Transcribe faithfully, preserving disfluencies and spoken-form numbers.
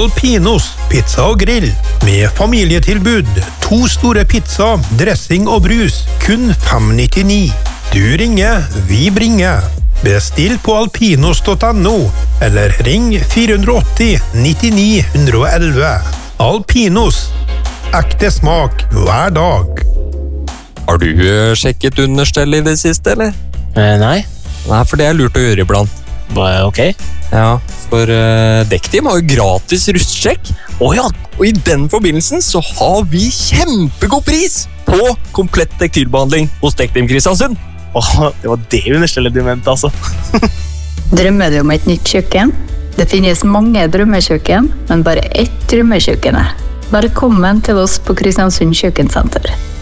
Alpinos pizza og grill med familietilbud. To store pizza, dressing og brus, kun fem nittini. Du ringer, vi bringer. Bestill på alpinos punktum no eller ring fire åtti nittini ett ett ett. Alpinos. Ekte smak hver dag. Har du eh, sjekket understell i det siste, eller? Eh, nei. Nei, for det er lurt å gjøre iblant. Ba- Ok. Ja, for uh, Dektim har jo gratis rustsjekk. Å ja, og i den forbindelsen så har vi kjempegod pris på komplett tektilbehandling hos Dektim Kristiansund. Åh, det var det understellet du mente, altså. Drømmer du om et nytt kjøkken? Det finnes mange drømmekjøkken, men bare ett drømmekjøkken er. Velkommen til oss på Kristiansund Kjøkkensenter.